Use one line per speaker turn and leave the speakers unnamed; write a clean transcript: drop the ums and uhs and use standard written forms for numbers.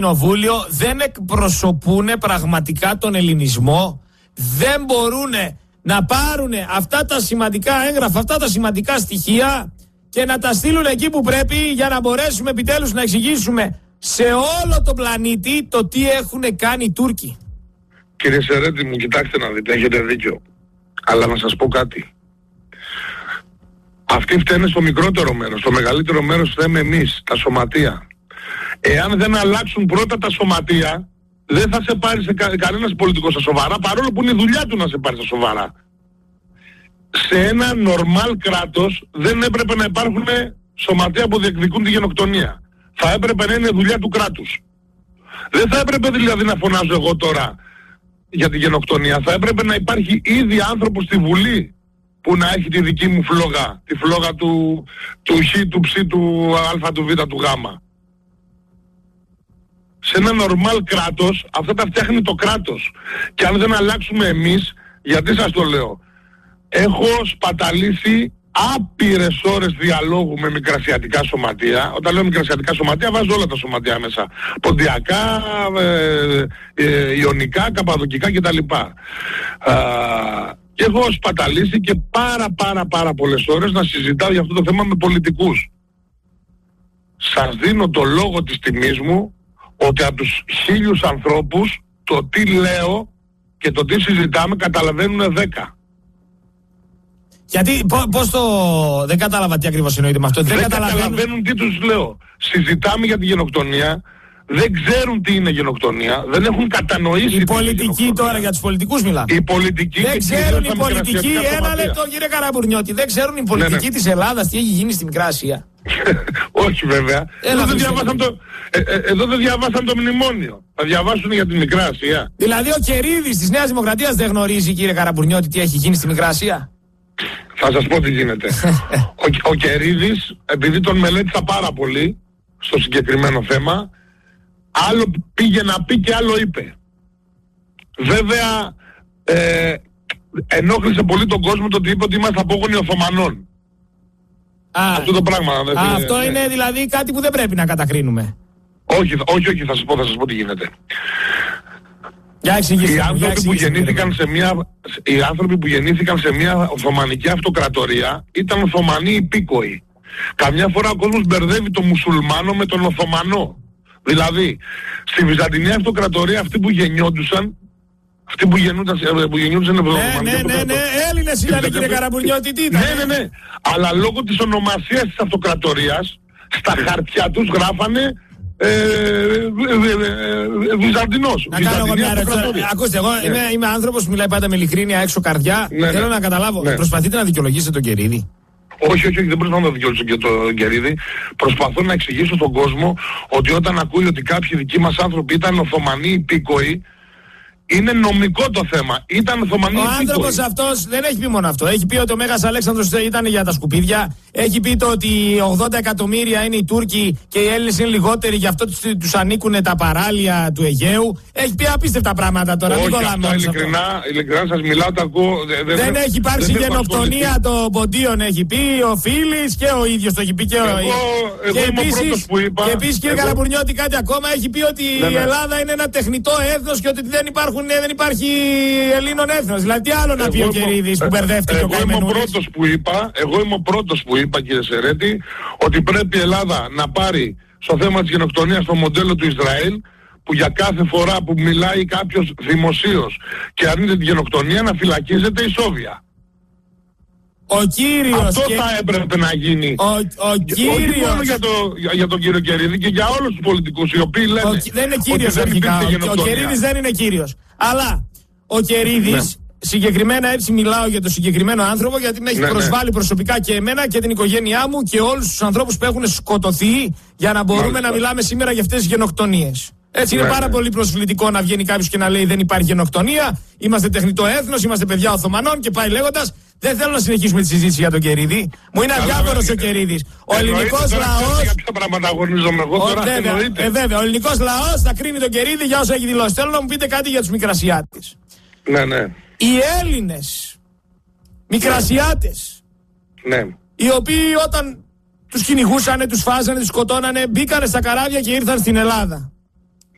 κοινοβούλιο, δεν εκπροσωπούν πραγματικά τον ελληνισμό, δεν μπορούν να πάρουν αυτά τα σημαντικά έγγραφα, αυτά τα σημαντικά στοιχεία και να τα στείλουν εκεί που πρέπει για να μπορέσουμε επιτέλους να εξηγήσουμε σε όλο τον πλανήτη το τι έχουν κάνει οι Τούρκοι.
Κύριε Σερέτη μου, κοιτάξτε να δείτε, έχετε δίκιο. Αλλά να σας πω κάτι. Αυτοί φταίνε στο μικρότερο μέρος, το μεγαλύτερο μέρος φταίμε εμείς, τα σωματεία. Εάν δεν αλλάξουν πρώτα τα σωματεία, δεν θα σε πάρει κανένας πολιτικός στα σοβαρά, παρόλο που είναι η δουλειά του να σε πάρει στα σοβαρά. Σε ένα νορμάλ κράτος δεν έπρεπε να υπάρχουν σωματεία που διεκδικούν τη γενοκτονία. Θα έπρεπε να είναι δουλειά του κράτους. Δεν θα έπρεπε δηλαδή να φωνάζω εγώ τώρα για τη γενοκτονία. Θα έπρεπε να υπάρχει ήδη άνθρωπος στη Βουλή που να έχει τη δική μου φλόγα. Τη φλόγα του Χ, του Ψ, του Α, του Β, του Γ. Σε ένα νορμάλ κράτος αυτά τα φτιάχνει το κράτος. Και αν δεν αλλάξουμε εμείς, γιατί σας το λέω, έχω σπαταλήσει άπειρες ώρες διαλόγου με μικρασιατικά σωματεία. Όταν λέω μικρασιατικά σωματεία βάζω όλα τα σωματεία μέσα. Ποντιακά, ιωνικά, καπαδοκικά κτλ. Και έχω σπαταλήσει και πάρα πολλές ώρες να συζητάω για αυτό το θέμα με πολιτικούς. Σας δίνω το λόγο της τιμής μου ότι από τους 1000 ανθρώπους το τι λέω και το τι συζητάμε καταλαβαίνουν 10.
Γιατί πώς το... Δεν κατάλαβα τι ακριβώς εννοείται με αυτό.
Δεν καταλαβαίνουν τι τους λέω. Συζητάμε για τη γενοκτονία, δεν ξέρουν τι είναι γενοκτονία, δεν έχουν κατανοήσει.
Οι πολιτικοί τώρα, για τους πολιτικούς μιλάμε.
Οι πολιτικοί
δεν ξέρουν οι πολιτικοί, ένα λεπτό κύριε Καραμπουρνιώτη, δεν ξέρουν οι πολιτικοί της Ελλάδας τι έχει γίνει στη Μικρά Ασία.
Όχι βέβαια. Εδώ δεν διαβάσαν το μνημόνιο. Θα διαβάσουν για τη Μικρά Ασία.
Δηλαδή ο Κερίδης της Νέας Δημοκρατίας δεν γνωρίζει, κύριε Καραμπουρνιώτη, τι έχει γίνει στη Μικρά Ασία.
Θα σας πω τι γίνεται. Ο Κερίδης, επειδή τον μελέτησα πάρα πολύ στο συγκεκριμένο θέμα, άλλο πήγε να πει και άλλο είπε. Βέβαια ενόχλησε πολύ τον κόσμο το ότι είπε ότι είμαστε απόγονοι Οθωμανών. Αυτό το πράγμα.
Αυτό είναι δηλαδή κάτι που δεν πρέπει να κατακρίνουμε.
Όχι, θα σας πω τι γίνεται. Οι άνθρωποι που γεννήθηκαν σε μια Οθωμανική αυτοκρατορία ήταν Οθωμανοί υπήκοοι. Καμιά φορά ο κόσμος μπερδεύει τον μουσουλμάνο με τον Οθωμανό. Δηλαδή, στη Βυζαντινή αυτοκρατορία αυτοί που γεννιόντουσαν, αυτοί που γεννιόντουσαν
Ναι, Έλληνες ήταν, κύριε Καραμπουρνιώτη, τι ήταν.
Ναι. Αλλά λόγω της ονομασίας της αυτοκρατορίας, στα χαρτιά τους γράφανε Βυζαντινός.
Να κάνω εγώ μια ερώτηση. Ακούστε, εγώ είμαι άνθρωπος που μιλάει πάντα με ειλικρίνεια, έξω καρδιά. Θέλω να καταλάβω, προσπαθείτε να δικαιολογήσετε τον Κερίδη.
Όχι, δεν προσπαθώ να δικαιολογήσω και τον Κερίδη. Προσπαθώ να εξηγήσω στον κόσμο ότι όταν ακούει ότι κάποιοι δικοί μας άνθρωποι ήταν Οθωμανοί υπήκοοι, είναι νομικό το θέμα. Ήταν Οθωμανοί υπήκοοι.
Ο άνθρωπος αυτός δεν έχει πει μόνο αυτό. Έχει πει ότι ο Μέγας Αλέξανδρος ήταν για τα σκουπίδια. Έχει πει το ότι 80 εκατομμύρια είναι οι Τούρκοι και οι Έλληνες είναι λιγότεροι, γι' αυτό τους ανήκουν τα παράλια του Αιγαίου. Έχει πει απίστευτα πράγματα τώρα.
Όχι, αυτό ειλικρινά σας μιλάω, τα ακούω.
Δεν έχει υπάρξει γενοκτονία των Ποντίων, έχει πει ο Φίλης και ο ίδιος το έχει πει και ο ίδιος. Και επίσης, κύριε Καραμπουρνιώτη, κάτι ακόμα, έχει πει ότι η Ελλάδα είναι ένα τεχνητό έθνος και ότι δεν υπάρχει Ελλήνων έθνος. Δηλαδή τι άλλο να πει ο Κερίδης που μπερδεύτηκε ο Καημενούλης.
Εγώ είμαι ο πρώτος που είπα, κύριε Σερέτη, ότι πρέπει η Ελλάδα να πάρει στο θέμα της γενοκτονίας το μοντέλο του Ισραήλ, που για κάθε φορά που μιλάει κάποιος δημοσίως και αρνείται τη γενοκτονία να φυλακίζεται ισόβια.
Ο κύριος
αυτό θα έπρεπε να γίνει. Όχι μόνο για τον κύριο Κερίδη και για όλους τους πολιτικούς οι οποίοι λένε
δεν είναι κύριος αρχικά. Ο Κερίδης δεν είναι κύριος. Αλλά ο Κερίδης, συγκεκριμένα έτσι μιλάω για τον συγκεκριμένο άνθρωπο, γιατί με έχει προσβάλει προσωπικά και εμένα και την οικογένειά μου και όλους τους ανθρώπους που έχουν σκοτωθεί για να μπορούμε να μιλάμε σήμερα για αυτές τις γενοκτονίες. Έτσι είναι πάρα πολύ προσβλητικό να βγαίνει κάποιος και να λέει δεν υπάρχει γενοκτονία, είμαστε τεχνητό έθνος, είμαστε παιδιά Οθωμανών και πάει λέγοντας. Δεν θέλω να συνεχίσουμε τη συζήτηση για τον Κερίδη. Μου είναι αδιάφορος ο Κερίδης. Ο ελληνικός λαός.
Για ποια πράγματα αγωνίζομαι εγώ τώρα.
Βέβαια, ο ελληνικός λαός θα κρίνει τον Κερίδη για όσα έχει δηλώσει. Θέλω να μου πείτε κάτι για τους Μικρασιάτες.
Ναι.
Οι Έλληνες Μικρασιάτες, οι οποίοι όταν τους κυνηγούσανε, τους φάζανε, τους σκοτώνανε, μπήκανε στα καράβια και ήρθαν στην Ελλάδα.